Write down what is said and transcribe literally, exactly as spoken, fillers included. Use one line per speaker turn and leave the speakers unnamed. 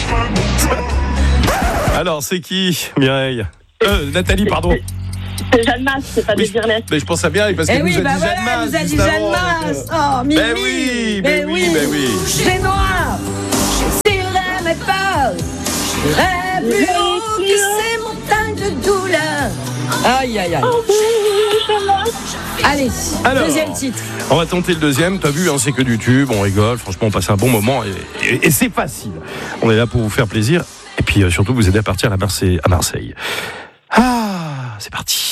Alors, c'est qui, Mireille euh, Nathalie, pardon.
C'est Jeanne Masse, c'est pas
Oui,
Désirless.
mais je pense à bien parce
Eh
qu'elle
oui,
nous a
bah
dit
voilà,
Jeanne
elle
Masse.
nous a dit
juste
Jeanne
avant,
Masse.
donc,
Oh, Mimi.
Ben oui, ben oui, ben oui.
C'est noir. J'irai mes peurs. J'irai plus haut que ces montagnes de douleur. Aïe, aïe, aïe. Allez,
Alors,
deuxième titre.
On va tenter le deuxième. T'as vu, hein, c'est que du tube, on rigole. Franchement, on passe un bon moment et, et, et c'est facile. On est là pour vous faire plaisir et puis euh, surtout vous aider à partir à Marseille. À Marseille. Ah, c'est parti.